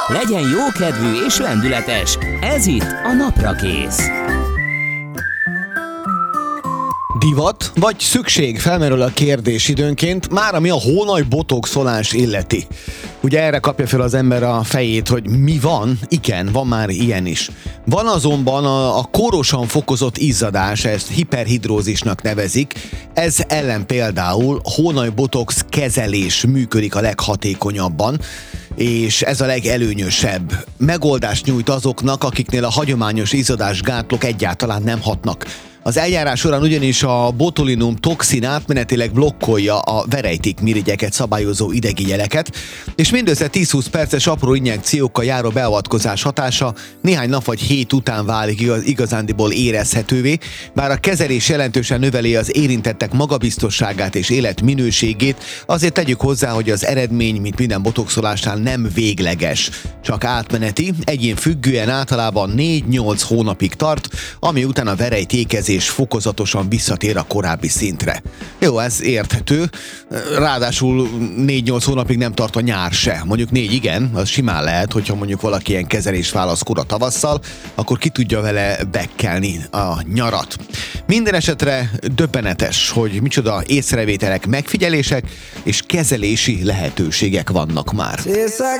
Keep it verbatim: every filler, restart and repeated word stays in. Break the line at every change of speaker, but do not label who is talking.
Legyen jókedvű és lendületes. Ez itt a Naprakész.
Divat vagy szükség? Felmerül a kérdés időnként, már ami a hónaj botoxolás illeti. Ugye erre kapja fel az ember a fejét, hogy mi van? Igen, van már ilyen is. Van azonban a, a korosan fokozott izzadás, ezt hiperhidrózisnak nevezik. Ez ellen például hónaj botox kezelés működik a leghatékonyabban, és ez a legelőnyösebb. Megoldást nyújt azoknak, akiknél a hagyományos izzadásgátlók egyáltalán nem hatnak. Az eljárás során ugyanis a botulinum toxin átmenetileg blokkolja a verejtékmirigyeket szabályozó idegi jeleket, és mindössze tíz-húsz perces apró injekciókkal járó beavatkozás hatása néhány nap vagy hét után válik igaz, igazándiból érezhetővé, bár a kezelés jelentősen növeli az érintettek magabiztosságát és életminőségét, azért tegyük hozzá, hogy az eredmény, mint minden botoxolásnál nem végleges, csak átmeneti, egyén függően általában négy-nyolc hónapig tart, ami után a verejtékezés és fokozatosan visszatér a korábbi szintre. Jó, ez érthető, ráadásul négy-nyolc hónapig nem tart a nyár se. Mondjuk négy igen, az simán lehet, hogyha mondjuk valaki ilyen kezelést választ kora tavasszal, akkor ki tudja vele bekkelni a nyarat. Minden esetre döbbenetes, hogy micsoda észrevételek, megfigyelések és kezelési lehetőségek vannak már.